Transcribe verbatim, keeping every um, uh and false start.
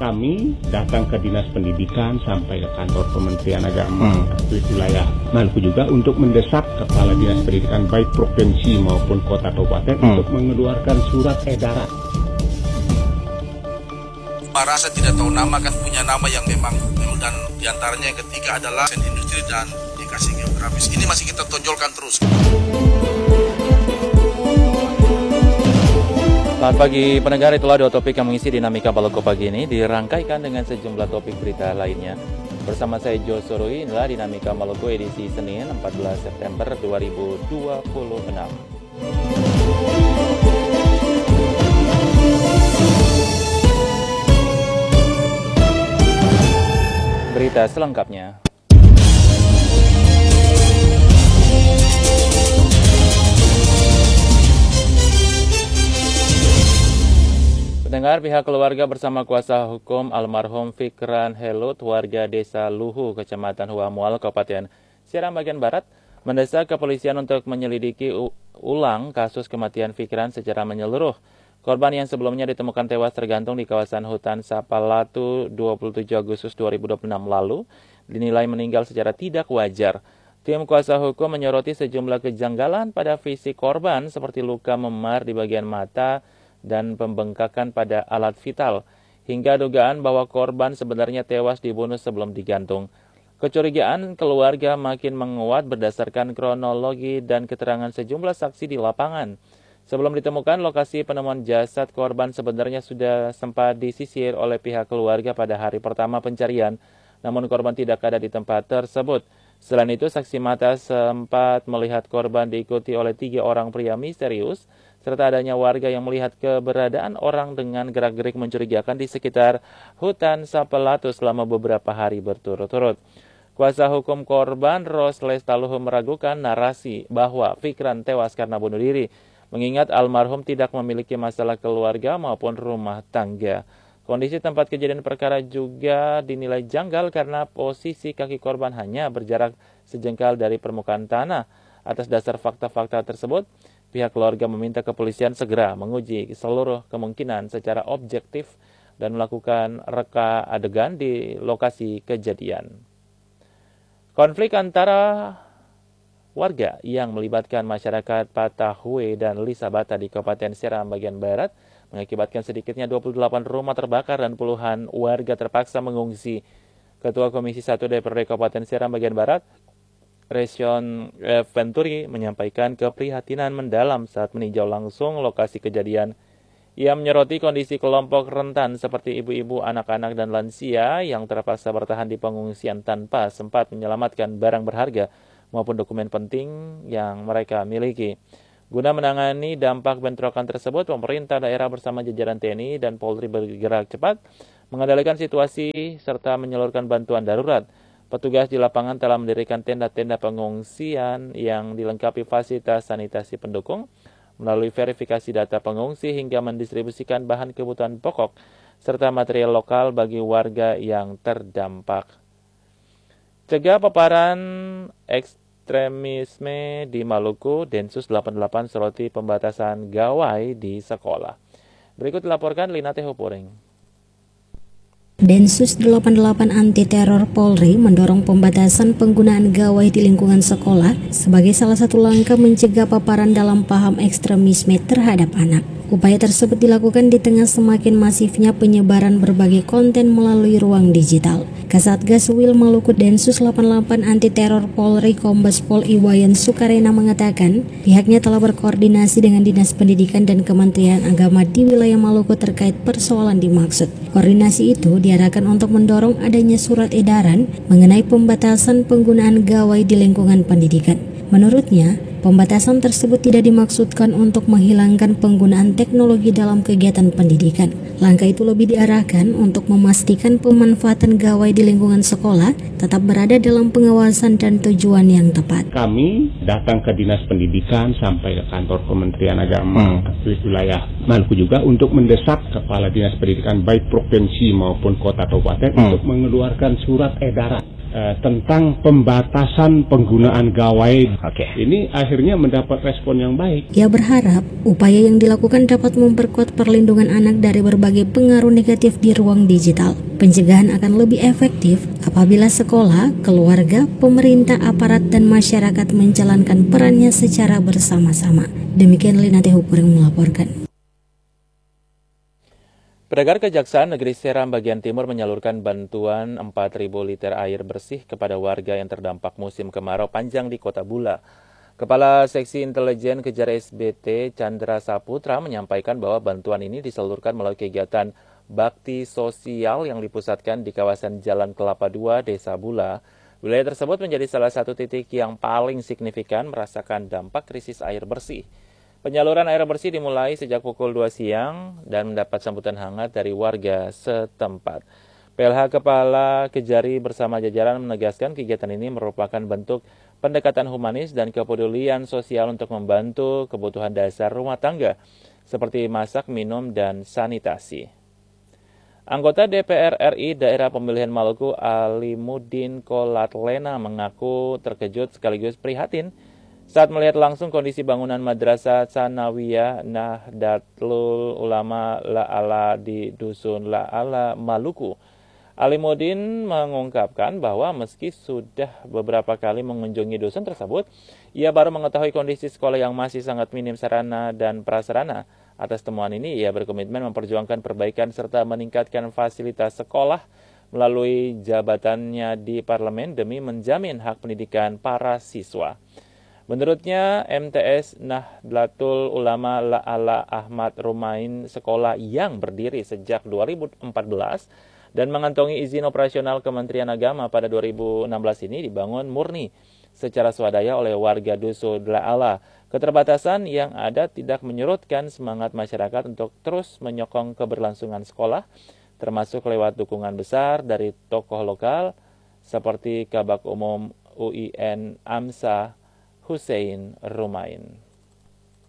Kami datang ke Dinas Pendidikan sampai ke kantor Kementerian Agama hmm. di wilayah Maluku juga untuk mendesak Kepala Dinas Pendidikan baik provinsi maupun kota kabupaten hmm. untuk mengeluarkan surat edaran. Rasa tidak tahu nama kan punya nama yang memang, dan diantaranya yang ketiga adalah industri dan indikasi geografis. Ini masih kita tonjolkan terus. Selamat pagi pendengar, itulah dua topik yang mengisi dinamika Maluku pagi ini, dirangkaikan dengan sejumlah topik berita lainnya. Bersama saya Jo Sorui, inilah dinamika Maluku edisi Senin empat belas September dua ribu dua puluh enam. Berita selengkapnya. Pendengar, pihak keluarga bersama kuasa hukum almarhum Fikran Helut, warga desa Luhu, Kecamatan Huamual, Kabupaten Seram bagian Barat, mendesak kepolisian untuk menyelidiki ulang kasus kematian Fikran secara menyeluruh. Korban yang sebelumnya ditemukan tewas tergantung di kawasan hutan Sapalatu dua puluh tujuh Agustus dua ribu dua puluh enam lalu dinilai meninggal secara tidak wajar. Tim kuasa hukum menyoroti sejumlah kejanggalan pada fisik korban seperti luka memar di bagian mata dan pembengkakan pada alat vital, hingga dugaan bahwa korban sebenarnya tewas dibunuh sebelum digantung. Kecurigaan keluarga makin menguat berdasarkan kronologi dan keterangan sejumlah saksi di lapangan. Sebelum ditemukan, lokasi penemuan jasad korban sebenarnya sudah sempat disisir oleh pihak keluarga pada hari pertama pencarian, namun korban tidak ada di tempat tersebut. Selain itu, saksi mata sempat melihat korban diikuti oleh tiga orang pria misterius, serta adanya warga yang melihat keberadaan orang dengan gerak-gerik mencurigakan di sekitar hutan Sapalatu selama beberapa hari berturut-turut. Kuasa hukum korban, Ros Lestaluhu, meragukan narasi bahwa Fikran tewas karena bunuh diri, mengingat almarhum tidak memiliki masalah keluarga maupun rumah tangga. Kondisi tempat kejadian perkara juga dinilai janggal karena posisi kaki korban hanya berjarak sejengkal dari permukaan tanah. Atas dasar fakta-fakta tersebut, pihak keluarga meminta kepolisian segera menguji seluruh kemungkinan secara objektif dan melakukan reka adegan di lokasi kejadian. Konflik antara warga yang melibatkan masyarakat Patahue dan Lisabata di Kabupaten Seram bagian Barat mengakibatkan sedikitnya dua puluh delapan rumah terbakar dan puluhan warga terpaksa mengungsi. Ketua Komisi satu D P R D Kabupaten Seram bagian Barat, Resyon eh, Venturi, menyampaikan keprihatinan mendalam saat meninjau langsung lokasi kejadian. Ia menyoroti kondisi kelompok rentan seperti ibu-ibu, anak-anak, dan lansia yang terpaksa bertahan di pengungsian tanpa sempat menyelamatkan barang berharga maupun dokumen penting yang mereka miliki. Guna menangani dampak bentrokan tersebut, pemerintah daerah bersama jajaran T N I dan Polri bergerak cepat mengendalikan situasi serta menyalurkan bantuan darurat. Petugas di lapangan telah mendirikan tenda-tenda pengungsian yang dilengkapi fasilitas sanitasi pendukung, melalui verifikasi data pengungsi hingga mendistribusikan bahan kebutuhan pokok serta material lokal bagi warga yang terdampak. Cegah paparan ekstremisme di Maluku, Densus delapan puluh delapan soroti pembatasan gawai di sekolah. Berikut dilaporkan Lina Tehopuring. Densus delapan puluh delapan Anti Teror Polri mendorong pembatasan penggunaan gawai di lingkungan sekolah sebagai salah satu langkah mencegah paparan dalam paham ekstremisme terhadap anak. Upaya tersebut dilakukan di tengah semakin masifnya penyebaran berbagai konten melalui ruang digital. Kasatgas Wil Maluku Densus delapan puluh delapan Anti Teror Polri Kombes Pol Iwayan Sukarena mengatakan pihaknya telah berkoordinasi dengan Dinas Pendidikan dan Kementerian Agama di wilayah Maluku terkait persoalan dimaksud. Koordinasi itu diarahkan untuk mendorong adanya surat edaran mengenai pembatasan penggunaan gawai di lingkungan pendidikan. Menurutnya, pembatasan tersebut tidak dimaksudkan untuk menghilangkan penggunaan teknologi dalam kegiatan pendidikan. Langkah itu lebih diarahkan untuk memastikan pemanfaatan gawai di lingkungan sekolah tetap berada dalam pengawasan dan tujuan yang tepat. Kami datang ke Dinas Pendidikan sampai ke kantor Kementerian Agama hmm. di wilayah Maluku juga untuk mendesak Kepala Dinas Pendidikan baik provinsi maupun kota kabupaten hmm. untuk mengeluarkan surat edaran. uh, tentang pembatasan penggunaan gawai. Oke. Ini akhirnya mendapat respon yang baik. Ia berharap upaya yang dilakukan dapat memperkuat perlindungan anak dari berbagai pengaruh negatif di ruang digital. Pencegahan akan lebih efektif apabila sekolah, keluarga, pemerintah, aparat, dan masyarakat menjalankan perannya secara bersama-sama. Demikian Lina Tehukur yang melaporkan. Pendengar, Kejaksaan Negeri Seram bagian timur menyalurkan bantuan empat ribu liter air bersih kepada warga yang terdampak musim kemarau panjang di Kota Bula. Kepala Seksi Intelijen Kejar S B T Chandra Saputra menyampaikan bahwa bantuan ini disalurkan melalui kegiatan bakti sosial yang dipusatkan di kawasan Jalan Kelapa dua, Desa Bula. Wilayah tersebut menjadi salah satu titik yang paling signifikan merasakan dampak krisis air bersih. Penyaluran air bersih dimulai sejak pukul dua siang dan mendapat sambutan hangat dari warga setempat. P L H Kepala Kejari bersama jajaran menegaskan kegiatan ini merupakan bentuk pendekatan humanis dan kepedulian sosial untuk membantu kebutuhan dasar rumah tangga seperti masak, minum, dan sanitasi. Anggota D P R R I Daerah Pemilihan Maluku Alimuddin Kolatlena mengaku terkejut sekaligus prihatin saat melihat langsung kondisi bangunan Madrasah Tsanawiyah Nahdlatul Ulama La'ala di Dusun La'ala, Maluku. Alimuddin mengungkapkan bahwa meski sudah beberapa kali mengunjungi dusun tersebut, ia baru mengetahui kondisi sekolah yang masih sangat minim sarana dan prasarana. Atas temuan ini, ia berkomitmen memperjuangkan perbaikan serta meningkatkan fasilitas sekolah melalui jabatannya di parlemen demi menjamin hak pendidikan para siswa. Menurutnya, M T S Nahdlatul Ulama La'ala Ahmad Rumain, sekolah yang berdiri sejak dua ribu empat belas dan mengantongi izin operasional Kementerian Agama pada dua ribu enam belas ini dibangun murni secara swadaya oleh warga Dusun La'ala. Keterbatasan yang ada tidak menyurutkan semangat masyarakat untuk terus menyokong keberlangsungan sekolah, termasuk lewat dukungan besar dari tokoh lokal seperti Kabak Umum U I N Amsa Hussein Rumain.